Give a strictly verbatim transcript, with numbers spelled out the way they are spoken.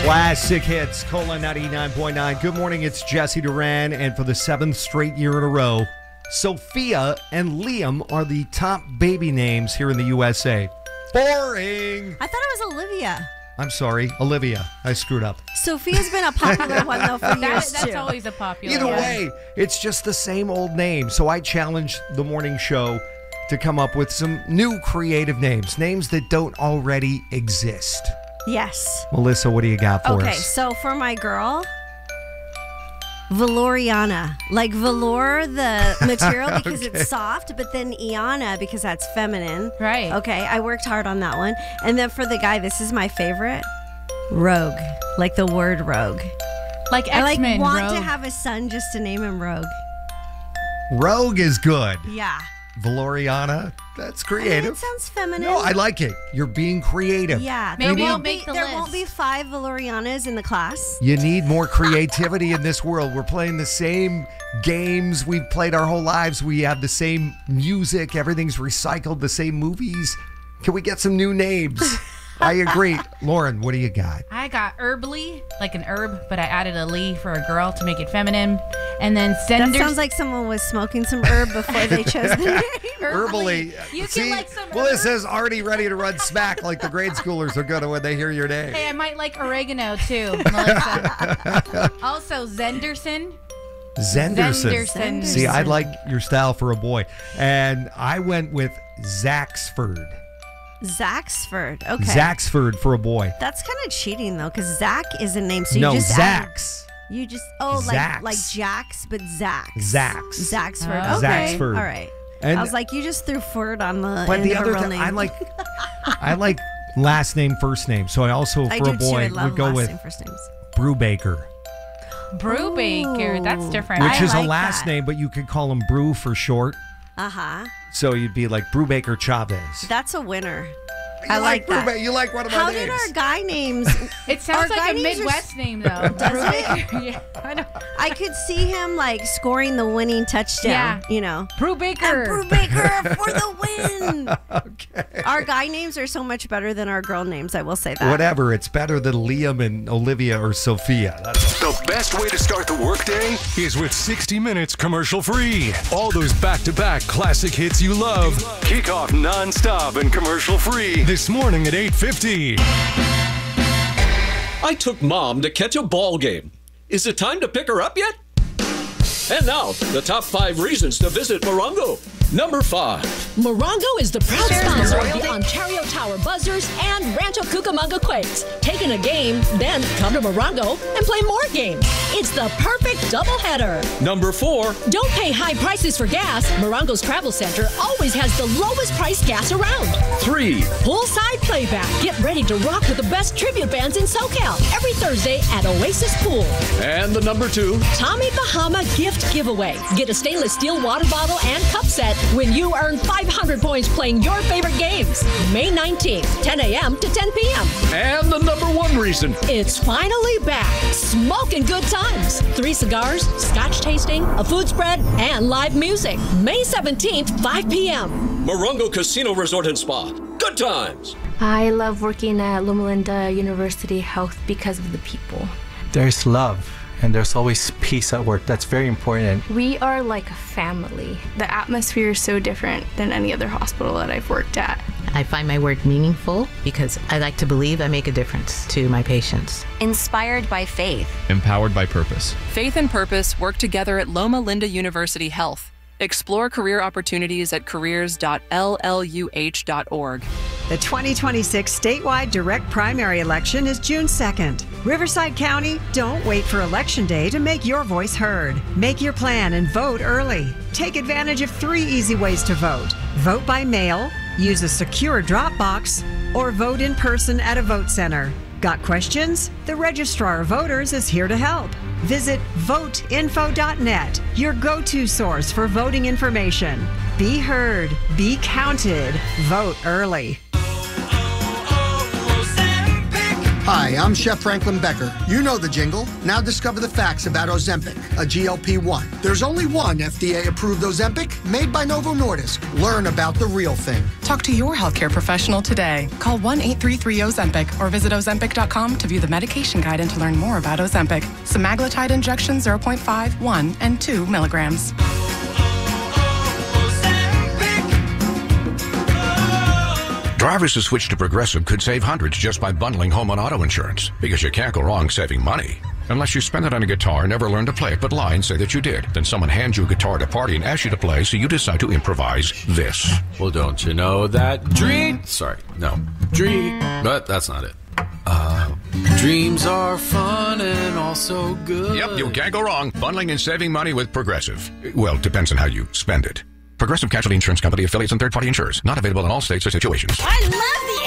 Classic hits, Cola ninety-nine point nine. Good morning, it's Jesse Duran, and for the seventh straight year in a row, Sophia and Liam are the top baby names here in the U S A. Boring! I thought it was Olivia. I'm sorry, Olivia. I screwed up. Sophia's been a popular one, though, for that, years, That's too. always a popular Either one. way, it's just the same old name. So I challenged the morning show to come up with some new creative names, names that don't already exist. Yes. Melissa, what do you got for Okay, us? so for my girl, Valoriana. Like velour, the material, because Okay. it's soft, but then Iana, because that's feminine. Right. Okay, I worked hard on that one. And then for the guy, this is my favorite, Rogue. Like the word rogue. Like I like X-Men, want Rogue. to have a son just to name him Rogue. Rogue is good. Yeah. Valoriana, that's I mean, creative. it sounds feminine. No, I like it. You're being creative. Yeah. Maybe there we'll won't make be, the There list. won't be five Valorianas in the class. You need more creativity in this world. We're playing the same games we've played our whole lives. We have the same music. Everything's recycled. The same movies. Can we get some new names? I agree. Lauren, what do you got? I got Herbly, like an herb, but I added a Lee for a girl to make it feminine. And then That Sender. sounds like someone was smoking some herb before they chose the name. Herbally. You can See, like some Melissa's already ready to run smack like the grade schoolers are going to when they hear your name. Hey, I might like oregano too, Melissa. Also, Zenderson. Zenderson. Zenderson. See, I like your style for a boy. And I went with Zaxford. Zaxford. Okay. Zaxford for a boy. That's kind of cheating though, because Zach is a name. So you No, just add- Zax. you just oh Zax. like like Jax, but Zax. Zax. Zaxford. Oh. Okay. Zaxford. All right. And- I was like, you just threw Ford on the But end the of other a real thing, name. I like, I like last name, first name. So I also, I for do a too. I boy, love would go last with name, first names. Brubaker, Brubaker. That's Ooh. different. which I is a like last that. name, but you could call him Brew for short. Uh huh. So you'd be like Brubaker Chavez. That's a winner. You I like that. Brubaker. You like one of my How names. did our guy names? It sounds Our like a guy names are Midwest name, though. Does it? Brubaker. Yeah, I know. I could see him like scoring the winning touchdown. Yeah. You know. Brubaker. And Brubaker for the win. Okay. Our guy names are so much better than our girl names. I will say that. Whatever. It's better than Liam and Olivia or Sophia. That's all. The best way to start the workday is with sixty minutes commercial free. All those back-to-back classic hits you love. Kick off non-stop and commercial free this morning at eight fifty. I took Mom to catch a ball game. Is it time to pick her up yet? And now, the top five reasons to visit Morongo. Number five. Morongo is the proud sponsor of the Ontario Tower Buzzers and Rancho Cucamonga Quakes. Take in a game, then come to Morongo and play more games. It's the perfect doubleheader. Number four. Don't pay high prices for gas. Morongo's Travel Center always has the lowest price gas around. Three. Poolside playback. Get ready to rock with the best tribute bands in SoCal every Thursday at Oasis Pool. And the number two. Tommy Bahama gift giveaway. Get a stainless steel water bottle and cup set when you earn five hundred points playing your favorite games. May nineteenth, ten a.m. to ten p.m. And the number one reason. It's finally back. Smoking good times. Three cigars, scotch tasting, a food spread, and live music. May seventeenth, five p.m. Morongo Casino Resort and Spa. Good times. I love working at Loma Linda University Health because of the people. There's love and there's always peace at work. That's very important. We are like a family. The atmosphere is so different than any other hospital that I've worked at. I find my work meaningful because I like to believe I make a difference to my patients. Inspired by faith. Empowered by purpose. Faith and purpose work together at Loma Linda University Health. Explore career opportunities at careers dot l l u h dot org. The twenty twenty-six statewide direct primary election is June second. Riverside County, don't wait for Election Day to make your voice heard. Make your plan and vote early. Take advantage of three easy ways to vote. Vote by mail, use a secure drop box, or vote in person at a vote center. Got questions? The Registrar of Voters is here to help. Visit vote info dot net, your go-to source for voting information. Be heard, be counted, vote early. Hi, Hi, I'm Chef Franklin Becker. You know the jingle. Now discover the facts about Ozempic, a G L P one. There's only one F D A-approved Ozempic made by Novo Nordisk. Learn about the real thing. Talk to your healthcare professional today. Call one eight three three Ozempic or visit Ozempic dot com to view the medication guide and to learn more about Ozempic. Semaglutide injection zero point five, one, and two milligrams. Drivers who switch to Progressive could save hundreds just by bundling home and auto insurance, because you can't go wrong saving money. Unless you spend it on a guitar, never learn to play it, but lie and say that you did. Then someone hands you a guitar at a party and asks you to play, so you decide to improvise this. Well, don't you know that dream... Sorry, no. Dream... But that's not it. Uh, dreams are fun and also good. Yep, you can't go wrong. Bundling and saving money with Progressive. Well, it depends on how you spend it. Progressive Casualty Insurance Company, affiliates, and third-party insurers. Not available in all states or situations. I love the